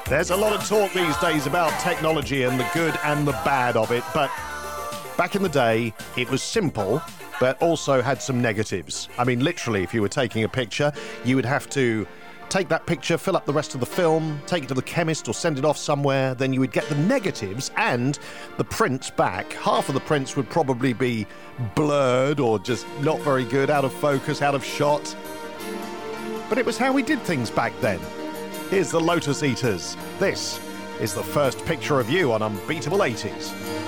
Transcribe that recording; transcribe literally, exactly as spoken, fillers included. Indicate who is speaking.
Speaker 1: There's a lot of talk these days about technology and the good and the bad of it, but back in the day, it was simple, but also had some negatives. I mean, literally, if you were taking a picture, you would have to take that picture, fill up the rest of the film, take it to the chemist or send it off somewhere, then you would get the negatives and the prints back. Half of the prints would probably be blurred or just not very good, out of focus, out of shot. But it was how we did things back then. Here's the Lotus Eaters. This is the first picture of you on Unbeatable eighties.